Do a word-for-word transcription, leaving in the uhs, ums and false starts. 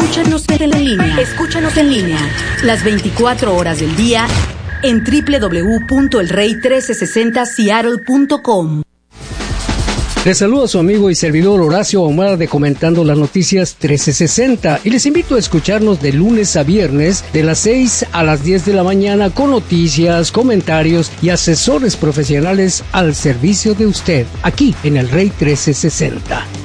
Escúchanos en línea. Escúchanos en línea. Las veinticuatro horas del día en doble u doble u doble u punto el rey trece sesenta seattle punto com. Les saluda a su amigo y servidor Horacio Ahumada de Comentando las Noticias trece sesenta y les invito a escucharnos de lunes a viernes de las seis a las diez de la mañana con noticias, comentarios y asesores profesionales al servicio de usted, aquí en el Rey trece sesenta.